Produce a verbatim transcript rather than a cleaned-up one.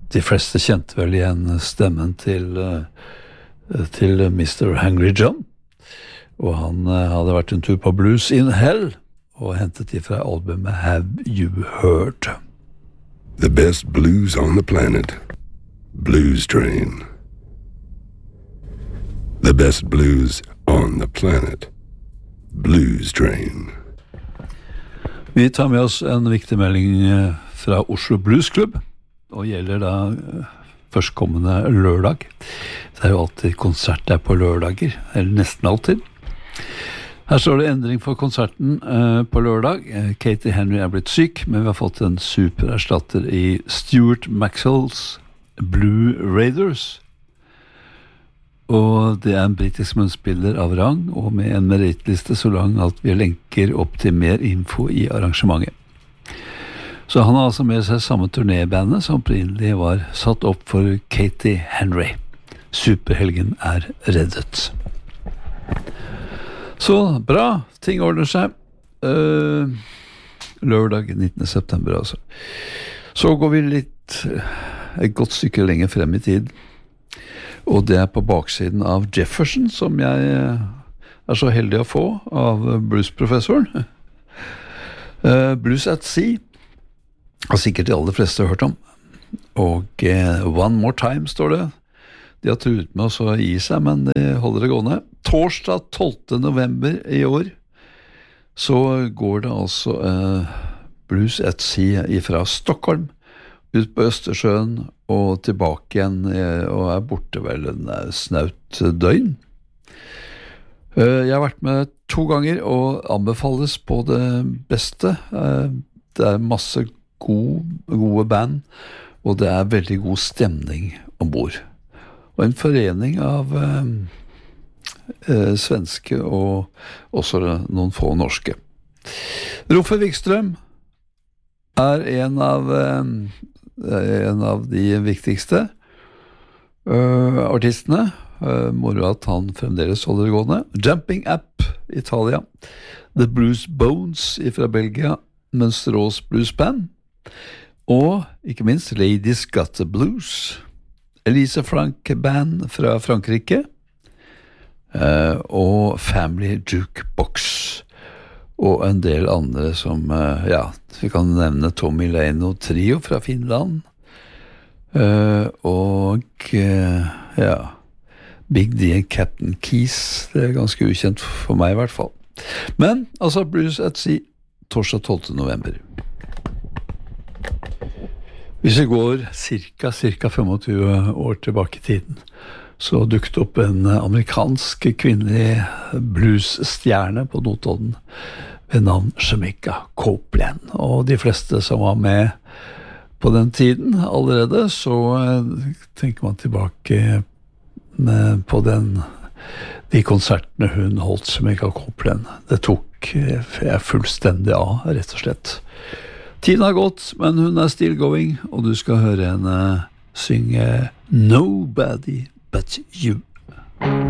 De fleste kjente vel igjen stemmen til, til mister Hungry John, og han hadde vært en tur på Blues in Hell, og hentet ifra albumet Have You Heard? The best blues on the planet. Blues Train. The best blues on the planet. Blues Train. Vi tar med oss en viktig melding fra Oslo Blues Club, og gjelder da førstkommende lørdag. Det er jo alltid konsert der på lørdager, eller nesten alltid. Her står det endring for konserten eh, på lørdag. Katie Henry er blitt syk, men vi har fått en supererstatter i Stuart Maxwell's Blue Raiders. Og det er en britisk munnspiller av rang, og med en meritliste så lang at vi lenker opp til mer info i arrangementet. Så han har altså med seg samme turnébandet som opprinnelig var satt opp for Katie Henry. Superhelgen er reddet. Så bra, ting ordner seg. Uh, lørdag nittende september altså. Så går vi litt et godt stykke lenger frem i tid. Og det er på baksiden av Jefferson, som jeg er så heldig å få av bluesprofessoren. Uh, Blues at Sea har sikkert de aller fleste hørt om. Og uh, One More Time står det. De har truet med å gi seg, men de holder det gående. Torsdag tolvte november i år så går det altså uh, Blues at Sea fra Stockholm ut på Østersjøen og tilbake igjen, og er borte vel en snaut døgn. Jeg har vært med to ganger og anbefales på det beste. Det er masse god, gode band, og det er veldig god stemning ombord. Og en forening av eh, svenske og også noen få norske. Roffe Wikstrøm er en av eh, en av de viktigste uh, artistene. Uh, moro at han fremdeles holder det gående. Jumping Up, Italia. The Blues Bones fra Belgia. Mønsterås Blues Band. Og ikke minst Ladies Got the Blues. Elise Frank Band fra Frankrike. Uh, og Family Jukebox. Og en del andre som, uh, ja, vi kan nevne Tommy Leino Trio fra Finland, uh, og uh, ja, Big D and Captain Keys, det er ganske ukjent for meg i hvert fall. Men, altså Blues at Sea, torsdag tolvte november. Hvis vi går cirka, cirka tjuefem år tilbake i tiden, så dukket opp en amerikansk kvinnelig bluesstjerne på Notodden ved navn Jamaica Copeland. Og de fleste som var med på den tiden allerede, så tenker man tilbake på den, de konsertene hun holdt Jamaica Copeland. Det tok jeg fullstendig av, rett og slett. Tiden har gått, men hun er still going, og du skal høre henne synge Nobody But You.